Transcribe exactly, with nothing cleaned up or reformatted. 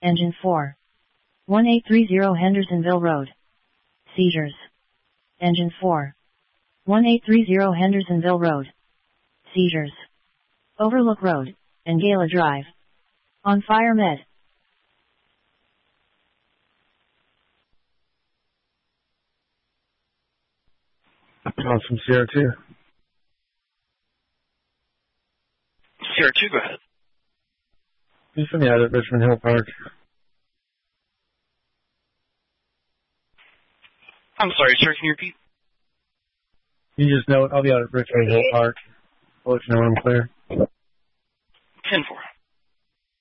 Engine four. one eight three zero Hendersonville Road. Seizures. Engine four. one eight three zero Hendersonville Road. Seizures. Overlook Road, Angela Drive. On fire med. On some C R two. C R two, go ahead. You send me out at Richmond Hill Park. I'm sorry, sir, can you repeat? You just know I'll be out at Richmond Hill Park. I'll let you know when I'm clear. ten four.